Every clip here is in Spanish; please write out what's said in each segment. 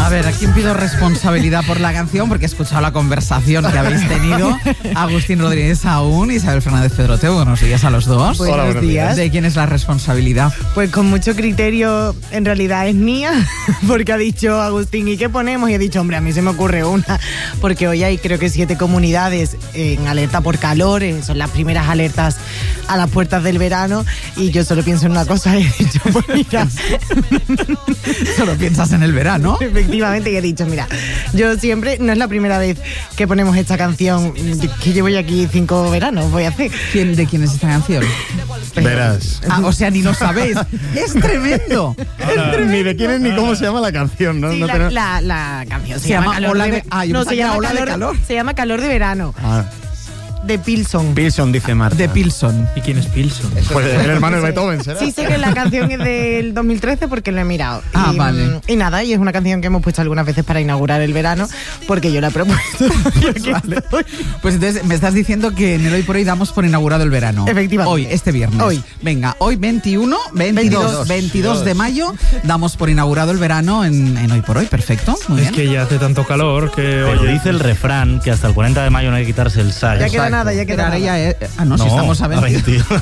A ver, ¿a quién pido responsabilidad por la canción? Porque he escuchado la conversación que habéis tenido. Agustín Rodríguez Aún, Isabel Fernández Pedrote, buenos días a los dos. Hola, buenos días. ¿De quién es la responsabilidad? Pues con mucho criterio, en realidad es mía, porque ha dicho Agustín, ¿y qué ponemos? Y he dicho, hombre, a mí se me ocurre una, porque hoy hay creo que 7 comunidades en alerta por calor, son las primeras alertas a las puertas del verano, y yo solo pienso en una cosa, y he dicho, pues mira... Solo piensas en el verano. Efectivamente, y he dicho, mira, yo siempre, no es la primera vez que ponemos esta canción, que llevo ya aquí 5 veranos, voy a hacer. ¿De quién es esta canción? Verás. O sea, ni lo sabéis. Es tremendo. Ni de quién es ni cómo se llama la canción, ¿no? Sí, No la canción se llama Calor Ola de... de... yo no, pensaba se que era llama Ola de Calor. Se llama Calor de Verano, de Pilson. Pilson, dice Marta. De Pilson. ¿Y quién es Pilson? Pues el hermano de Beethoven, ¿será? Sí sé que la canción es del 2013 porque lo he mirado. Vale. Y nada, y es una canción que hemos puesto algunas veces para inaugurar el verano, porque yo la he propuesto. Vale. Pues entonces me estás diciendo que en el Hoy por Hoy damos por inaugurado el verano. Efectivamente. Hoy, este viernes. Hoy. Venga, hoy 22 de mayo damos por inaugurado el verano en Hoy por Hoy. Perfecto, muy Es bien. que ya hace tanto calor que... Pero dice el refrán que hasta el 40 de mayo no hay que quitarse el sayo. Ya queda nada, ya queda Ahora nada. ya no, si estamos a 20.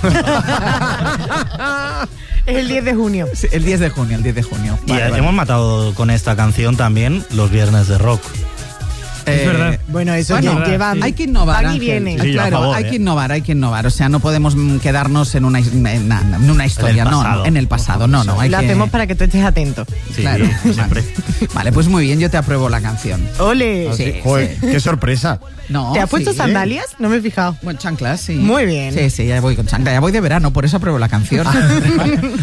Es el 10 de junio. Sí, el 10 de junio. Y Vale. hemos matado con esta canción también los viernes de rock. Es verdad. Bueno, eso Bueno, ya lleva... hay que innovar, van y Ángel. vienen. Sí, Claro, a favor, hay que innovar. O sea, no podemos quedarnos en una historia, En el pasado. en el pasado. No, hay Lo que... hacemos para que tú estés atento. Sí, Claro, siempre. Vale, pues muy bien, yo te apruebo la canción. ¡Ole! Sí, Joder, qué sorpresa. No, ¿Te has puesto sí. sandalias? No me he fijado. Bueno, chanclas, sí. Muy bien. Sí, ya voy con chancla, ya voy de verano, por eso apruebo la canción.